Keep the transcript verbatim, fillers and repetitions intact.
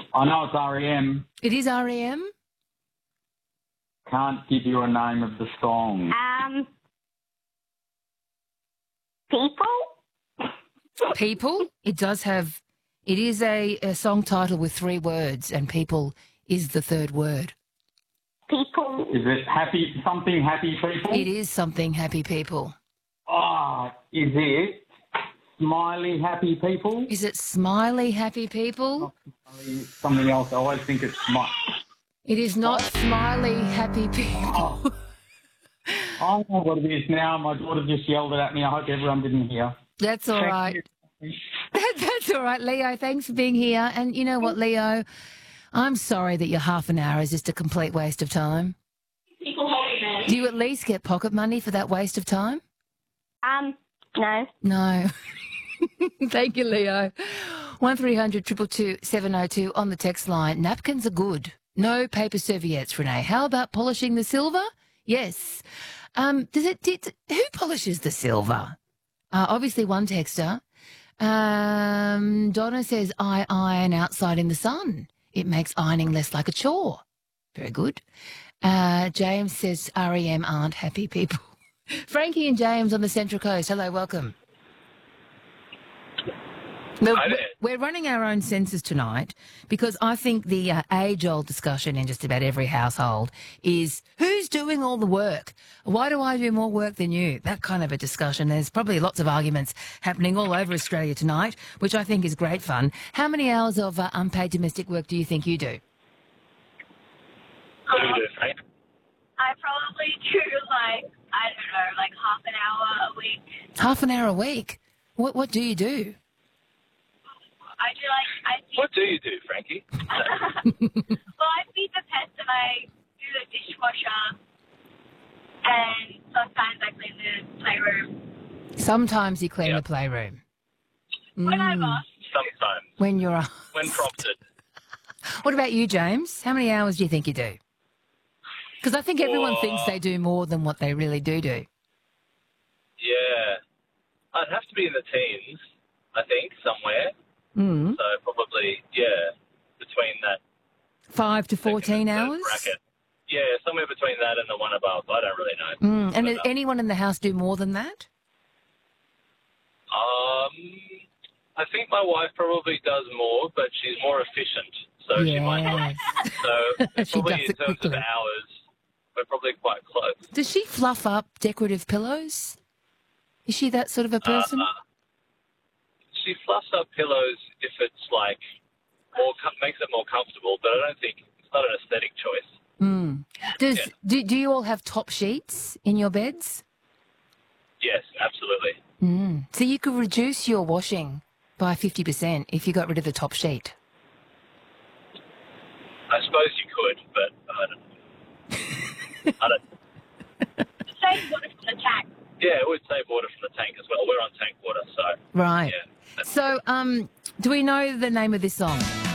I know it's R E M. It is R E M? Can't give you a name of the song. Um, people? People? It does have... It is a, a song title with three words, and people is the third word. People. Is it happy, something happy people? It is something happy people. Ah, is it smiley happy people? Is it smiley happy people? Something else. I always think it's smiley. It is not smiley happy people. I know what it is now. My daughter just yelled it at me. I hope everyone didn't hear. That's all Thank right. you. That, that's all right, Leo. Thanks for being here. And you know what, Leo? I'm sorry that your half an hour is just a complete waste of time. Do you at least get pocket money for that waste of time? Um, no. No. Thank you, Leo. one three hundred two two two seven oh two on the text line. Napkins are good. No paper serviettes, Renee. How about polishing the silver? Yes. Um, does it? Did, who polishes the silver? Uh, obviously, one texter. Um, Donna says, I iron outside in the sun. It makes ironing less like a chore. Very good. Uh, James says R E M aren't happy people. Frankie and James on the Central Coast. Hello, welcome. We're, we're running our own census tonight because I think the uh, age-old discussion in just about every household is who's doing all the work? Why do I do more work than you? That kind of a discussion. There's probably lots of arguments happening all over Australia tonight, which I think is great fun. How many hours of uh, unpaid domestic work do you think you do? What do you do, Frank? I probably do, like, I don't know, like half an hour a week. Half an hour a week? What, what do you do? I do, like, I feed... What do you do, Frankie? Well, I feed the pets and I do the dishwasher and sometimes I clean the playroom. Sometimes you clean Yep. the playroom. When I'm Mm. asked. Sometimes. When you're asked. When prompted. What about you, James? How many hours do you think you do? Because I think everyone Oh. thinks they do more than what they really do do. Yeah. I'd have to be in the teens, I think, somewhere. Mm. So probably, yeah, between that. Five to fourteen that hours? bracket. Yeah, somewhere between that and the one above. I don't really know. Mm. And But, does um, anyone in the house do more than that? Um, I think my wife probably does more, but she's more efficient. So she might not. Yes. So She probably does in it terms quickly. of hours, we're probably quite close. Does she fluff up decorative pillows? Is she that sort of a person? Uh, she fluffs up pillows if it's like more com- makes it more comfortable, but I don't think it's not an aesthetic choice. Mm. Does yeah. do, do you all have top sheets in your beds? Yes, absolutely. Mm. So you could reduce your washing by fifty percent if you got rid of the top sheet. I suppose you could, but I don't. I don't. Save water from the tank. Yeah, it would save water from the tank as well. We're on tank water, so Right. yeah. that's- So, um, do we know the name of this song?